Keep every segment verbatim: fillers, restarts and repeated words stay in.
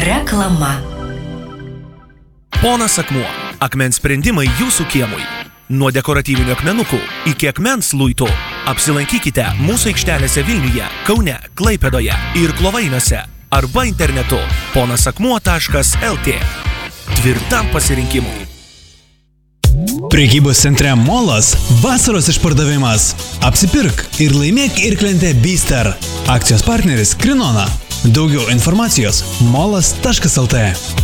Reklama. Ponas Akmuo. Akmens sprendimai jūsų kiemui. Nuo dekoratyvinių akmenukų iki akmens luitų. Apsilankykite mūsų aikštelėse Vilniuje, Kaune, Klaipėdoje ir Klovainiuose arba internetu ponasakmuo taškas lt. Tvirtam pasirinkimui. Prekybos centre Molas vasaros išpardavimas. Apsipirk ir laimėk irklentę Bister. Akcijos partneris Krinona. Daugiau informacijos molas taškas lt.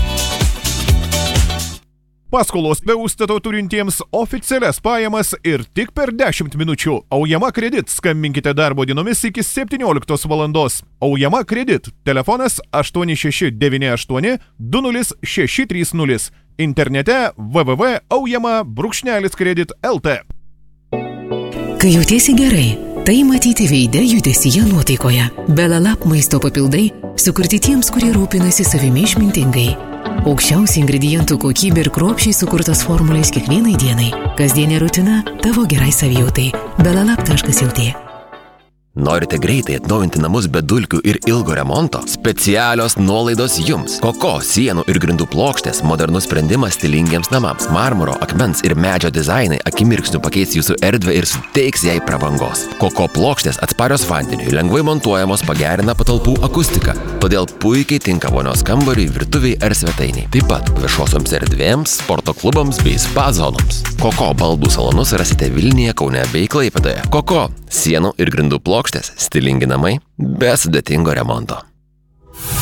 Paskolos be užstato turintiems oficialias pajamas ir tik per dešimt minučių. Aujama Kredit. Skambinkite darbo dienomis iki septynioliktos valandos. Aujama Kredit. Telefonas aštuoni šeši devyni aštuoni du nulis šeši trys nulis. Internete w w w taškas aujama brūkšnelis kredit taškas lt. Kai jautiesi gerai, tai matyti veide, judesyje, nuotaikoje. Belalap maisto papildai sukurti tiems, kurie rūpinasi savimi išmintingai. Aukščiausi ingredientų kokybė ir kruopščiai sukurtos formulės kiekvienai dienai. Kasdienė rutina tavo gerai savijautai. belalap taškas lt. Norite greitai atnaujinti namus be dulkių ir ilgo remonto? Specialios nuolaidos jums. Koko sienų ir grindų plokštės modernus sprendimas stilingiems namams. Marmuro, akmens ir medžio dizainai akimirksniu pakeis jūsų erdvę ir suteiks jai prabangos. Koko plokštės atsparios vandeniui, lengvai montuojamos, pagerina patalpų akustiką. Todėl puikiai tinka vonios kambariui, virtuviai ar svetainiai. Taip pat viešosioms erdvėms, sporto klubams bei spa zonoms. Koko baldų salonus rasite Vilniuje, Kaune bei Klaipėdoje. Koko sienų ir grindų plokštės. Stilingi namai be sudėtingo remonto.